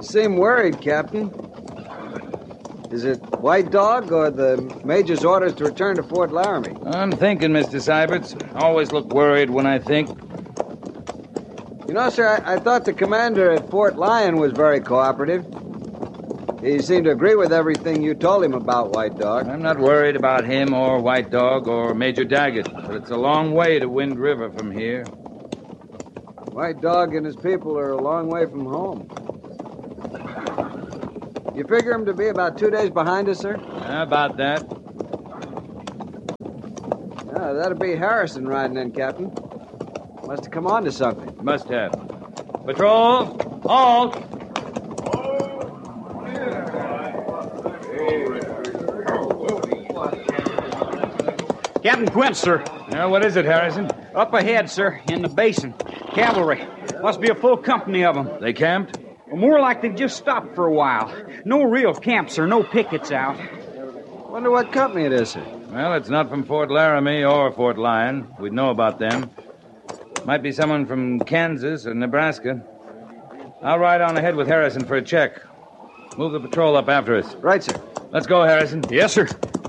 seem worried, Captain. Is it White Dog or the Major's orders to return to Fort Laramie? I'm thinking, Mr. Syberts. Always look worried when I think. You know, sir, I thought the commander at Fort Lyon was very cooperative. He seemed to agree with everything you told him about White Dog. I'm not worried about him or White Dog or Major Daggett, but it's a long way to Wind River from here. White Dog and his people are a long way from home. You figure him to be about 2 days behind us, sir? How about that? Yeah, that'd be Harrison riding in, Captain. Must have come on to something. Must have. Patrol! Halt! Captain Quint, sir. What is it, Harrison? Up ahead, sir, in the basin. Cavalry. Must be a full company of them. They camped? More like they've just stopped for a while. No real camps or no pickets out. Wonder what company it is, sir. Well, it's not from Fort Laramie or Fort Lyon. We'd know about them. Might be someone from Kansas or Nebraska. I'll ride on ahead with Harrison for a check. Move the patrol up after us. Right, sir. Let's go, Harrison. Yes, sir.